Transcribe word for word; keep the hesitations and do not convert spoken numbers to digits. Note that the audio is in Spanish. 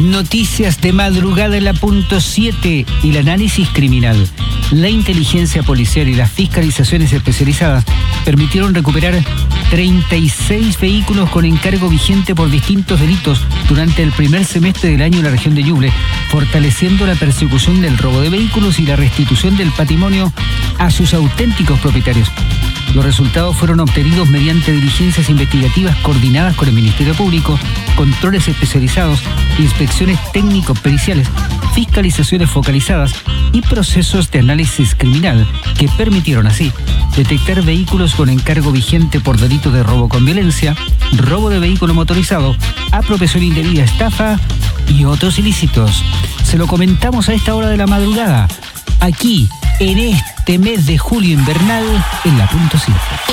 Noticias de madrugada en la punto siete y el análisis criminal. La inteligencia policial y las fiscalizaciones especializadas permitieron recuperar treinta y seis vehículos con encargo vigente por distintos delitos durante el primer semestre del año en la región de Ñuble, fortaleciendo la persecución del robo de vehículos y la restitución del patrimonio a sus auténticos propietarios. Los resultados fueron obtenidos mediante diligencias investigativas coordinadas con el Ministerio Público, controles especializados, inspecciones técnico-periciales, fiscalizaciones focalizadas y procesos de análisis criminal que permitieron así detectar vehículos con encargo vigente por delitos de robo con violencia, robo de vehículo motorizado, apropiación indebida, estafa y otros ilícitos. Se lo comentamos a esta hora de la madrugada, aquí en este mes de julio invernal en la punto siete.